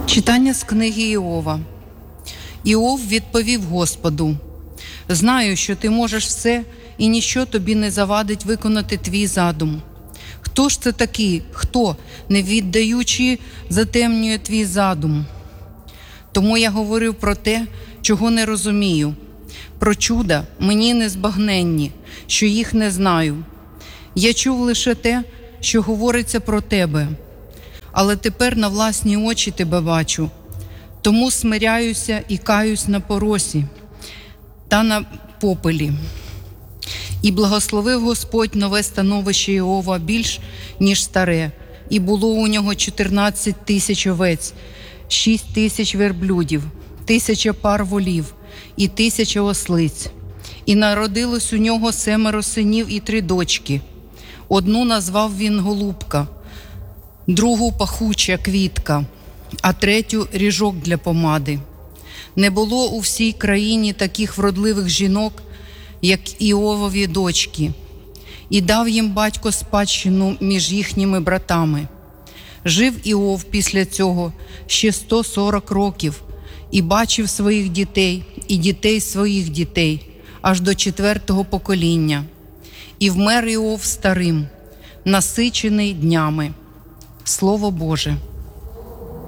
Читання з книги Іова. Іов відповів Господу: «Знаю, що ти можеш все, і ніщо тобі не завадить виконати твій задум. Хто ж це такий, хто, не віддаючи, затемнює твій задум? Тому я говорив про те, чого не розумію, про чуда мені незбагненні, що їх не знаю. Я чув лише те, що говориться про тебе, але тепер на власні очі тебе бачу. Тому смиряюся і каюсь на поросі та на попелі». І благословив Господь нове становище Іова більш, ніж старе, і було у нього 14 тисяч овець, 6 тисяч верблюдів, 1000 пар волів і 1000 ослиць. І народилось у нього 7 синів і 3 дочки. Одну назвав він Голубка, другу Пахуча квітка, а третю Ріжок для помади. Не було у всій країні таких вродливих жінок, як Іовові дочки, і дав їм батько спадщину між їхніми братами. Жив Іов після цього ще 140 років і бачив своїх дітей і дітей своїх дітей, аж до 4-го покоління. І вмер Іов старим, насичений днями. Слово Боже.